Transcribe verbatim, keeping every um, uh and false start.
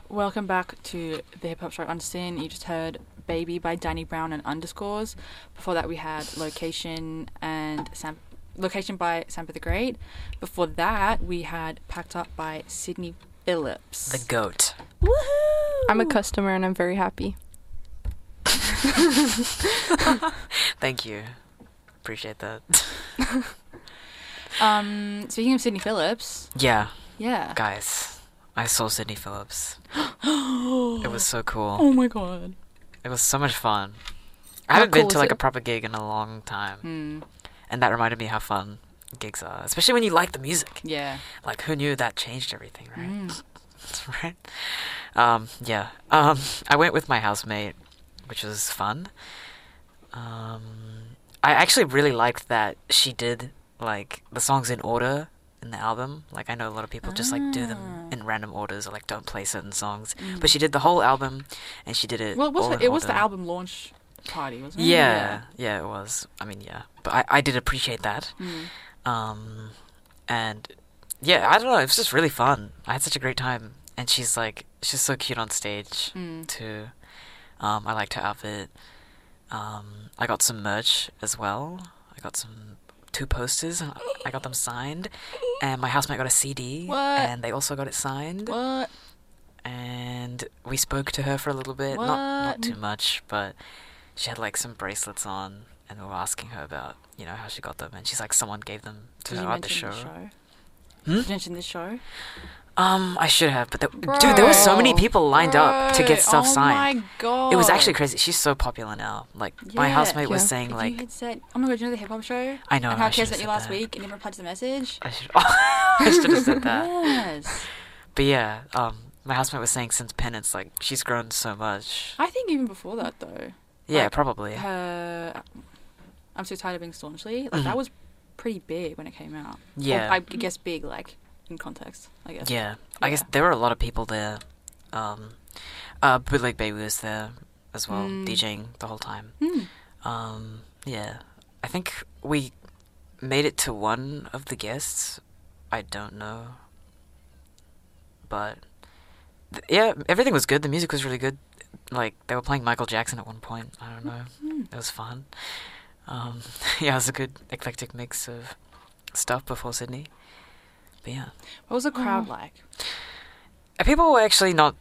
Welcome back to the Hip Hop Show Unseen. You just heard Baby by Danny Brown and Underscores. Before that, we had Location and Sam- Location by Sampa the Great. Before that, we had Packed Up by Sydney Phillips. The GOAT. Woohoo! I'm a customer and I'm very happy. Thank you. Appreciate that. um, speaking of Sydney Phillips. Yeah. Yeah. Guys, I saw Sydney Phillips. It was so cool. Oh my god. It was so much fun. I How haven't been cool to is like it? a proper gig in a long time. Hmm. And that reminded me how fun gigs are. Especially when you like the music. Yeah. Like, who knew that changed everything, right? Mm. Right? Um, yeah. Um, I went with my housemate, which was fun. Um, I actually really liked that she did, like, the songs in order in the album. Like, I know a lot of people just, like, do them Ah. in random orders or, like, don't play certain songs. Mm. But she did the whole album, and she did it Well, it was all the, in it was the order. album launch party, wasn't it? Yeah, yeah, it was. I mean, yeah. But I, I did appreciate that. Mm. Um, and yeah, I don't know. It was just really fun. I had such a great time, and she's like, she's so cute on stage Mm. too. Um, I liked her outfit. Um, I got some merch as well. I got some two posters. And I got them signed, and my housemate got a C D, What? and they also got it signed. What? And we spoke to her for a little bit, not not What? too much, but she had like some bracelets on, and we were asking her about, you know, how she got them, and she's like, someone gave them to Did you her at the mention show. this show? Hmm? Did you mention this show? Um, I should have, but the, dude, there were so many Bro. people lined up to get stuff oh signed. Oh my god. It was actually crazy. She's so popular now. Like, my Yeah. housemate was Yeah. saying, If like, you had said, oh my god, do you know the hip hop show? I know, And how I I should've sent you said last that. week and never replied to the message? I should, I should have said that. Yes. But yeah, um, my housemate was saying since Penance, like, she's grown so much. I think even before that though. Yeah, like, probably. Her I'm So Tired of Being Staunchly. Like Mhm. that was pretty big when it came out. Yeah. Or, I guess big like in context, I guess. Yeah, I guess Yeah. there were a lot of people there. Um, uh, Bootleg Baby was there as well, Mm. DJing the whole time. Hmm. Um, yeah, I think we made it to one of the guests. I don't know, but th- yeah, everything was good. The music was really good. Like, they were playing Michael Jackson at one point. I don't know. Hmm. It was fun. Um, yeah, it was a good eclectic mix of stuff before Sydney. But yeah. What was the crowd Oh. like? Uh, People were actually not